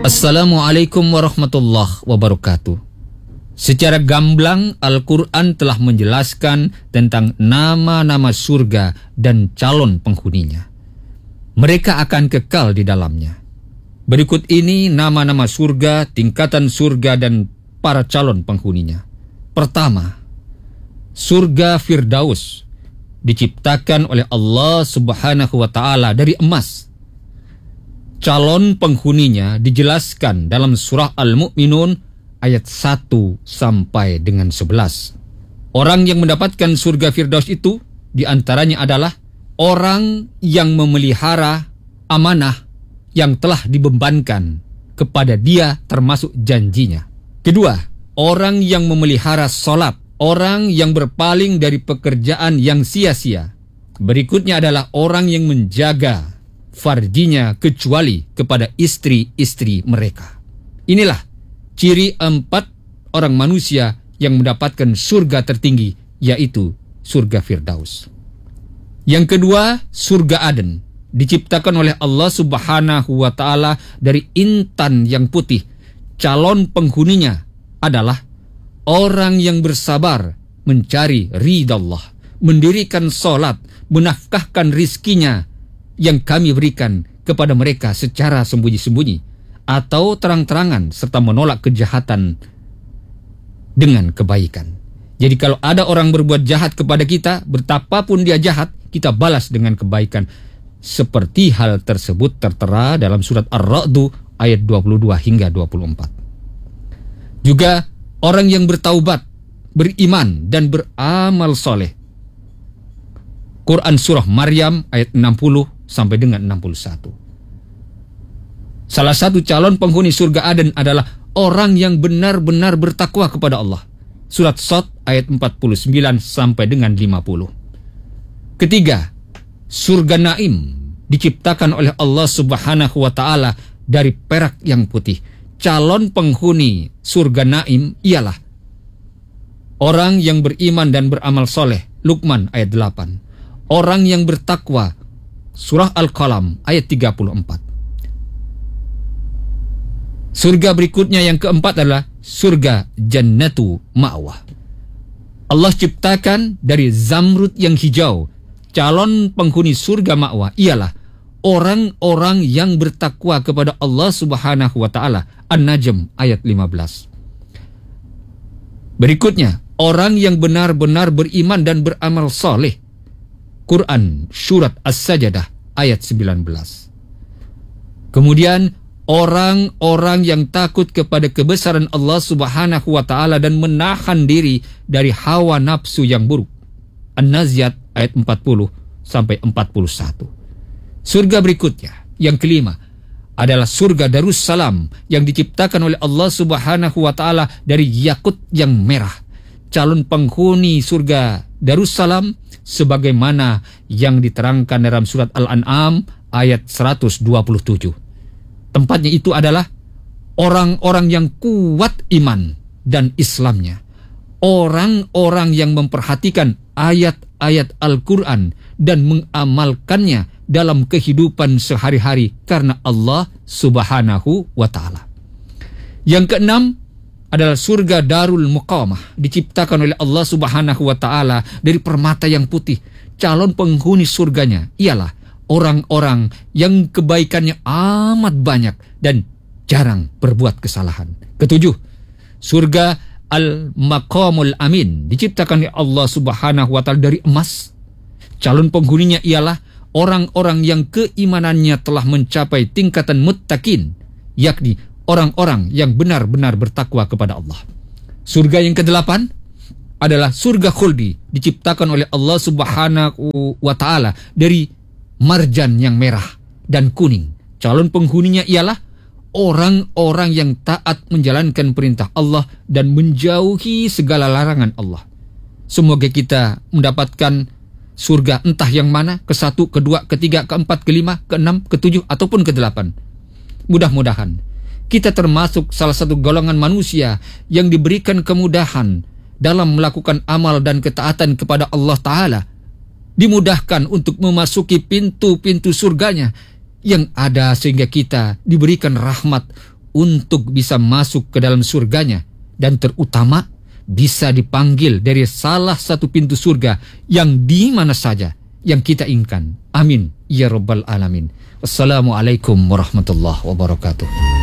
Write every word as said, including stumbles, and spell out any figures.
Assalamualaikum warahmatullahi wabarakatuh. Secara gamblang Al-Quran telah menjelaskan tentang nama-nama surga dan calon penghuninya. Mereka akan kekal di dalamnya. Berikut ini nama-nama surga, tingkatan surga dan para calon penghuninya. Pertama, surga Firdaus diciptakan oleh Allah Subhanahu wa taala dari emas. Calon penghuninya dijelaskan dalam surah Al-Mu'minun ayat satu sampai dengan sebelas. Orang yang mendapatkan surga Firdaus itu diantaranya adalah orang yang memelihara amanah yang telah dibebankan kepada dia termasuk janjinya. Kedua, orang yang memelihara salat, orang yang berpaling dari pekerjaan yang sia-sia. Berikutnya adalah orang yang menjaga farjinya kecuali kepada istri-istri mereka. Inilah ciri empat orang manusia yang mendapatkan surga tertinggi, yaitu surga Firdaus. Yang kedua, surga Aden diciptakan oleh Allah Subhanahu wa taala dari intan yang putih. Calon penghuninya adalah orang yang bersabar mencari ridha Allah, mendirikan salat, menafkahkan rizkinya yang kami berikan kepada mereka secara sembunyi-sembunyi atau terang-terangan, serta menolak kejahatan dengan kebaikan. Jadi kalau ada orang berbuat jahat kepada kita, betapapun dia jahat, kita balas dengan kebaikan. Seperti hal tersebut tertera dalam surat Ar-Ra'du ayat dua puluh dua hingga dua puluh empat. Juga orang yang bertaubat, beriman dan beramal soleh. Quran surah Maryam ayat enam puluh sampai dengan enam puluh satu. Salah satu calon penghuni surga Aden adalah orang yang benar-benar bertakwa kepada Allah. Surat Shad ayat empat puluh sembilan sampai dengan lima puluh. Ketiga, surga Naim diciptakan oleh Allah Subhanahu wa taala dari perak yang putih. Calon penghuni surga Naim ialah orang yang beriman dan beramal soleh. Luqman ayat delapan. Orang yang bertakwa. Surah Al-Qalam ayat tiga puluh empat. Surga berikutnya yang keempat adalah surga Jannatu Ma'wah. Allah ciptakan dari zamrud yang hijau. Calon penghuni surga Ma'wah ialah orang-orang yang bertakwa kepada Allah Subhanahu wa taala. An-Najm ayat lima belas. Berikutnya, orang yang benar-benar beriman dan beramal soleh. Quran surat As-Sajdah ayat sembilan belas. Kemudian orang-orang yang takut kepada kebesaran Allah Subhanahu wa taala dan menahan diri dari hawa nafsu yang buruk. An-Naziat ayat empat puluh sampai empat puluh satu. Surga berikutnya yang kelima adalah surga Darussalam yang diciptakan oleh Allah Subhanahu wa taala dari yakut yang merah. Calon penghuni surga Darussalam sebagaimana yang diterangkan dalam surat Al-An'am ayat seratus dua puluh tujuh. Tempatnya itu adalah orang-orang yang kuat iman dan Islamnya. Orang-orang yang memperhatikan ayat-ayat Al-Quran dan mengamalkannya dalam kehidupan sehari-hari karena Allah Subhanahu wa taala. Yang keenam adalah surga Darul Muqamah diciptakan oleh Allah Subhanahu wa taala dari permata yang putih. Calon penghuni surganya ialah orang-orang yang kebaikannya amat banyak dan jarang berbuat kesalahan. Ketujuh, surga Al-Maqamul Amin diciptakan oleh Allah Subhanahu wa taala dari emas. Calon penghuninya ialah orang-orang yang keimanannya telah mencapai tingkatan muttaqin, yakni orang-orang yang benar-benar bertakwa kepada Allah. Surga yang kedelapan adalah surga khuldi diciptakan oleh Allah Subhanahu wa taala dari marjan yang merah dan kuning. Calon penghuninya ialah orang-orang yang taat menjalankan perintah Allah dan menjauhi segala larangan Allah. Semoga kita mendapatkan surga entah yang mana, ke satu, kedua, ketiga, keempat, kelima, keenam, ketujuh, ataupun kedelapan. Mudah-mudahan kita termasuk salah satu golongan manusia yang diberikan kemudahan dalam melakukan amal dan ketaatan kepada Allah Ta'ala, dimudahkan untuk memasuki pintu-pintu surganya yang ada, sehingga kita diberikan rahmat untuk bisa masuk ke dalam surganya, dan terutama bisa dipanggil dari salah satu pintu surga yang di mana saja yang kita inginkan. Amin ya rabbal alamin. Wassalamualaikum warahmatullahi wabarakatuh.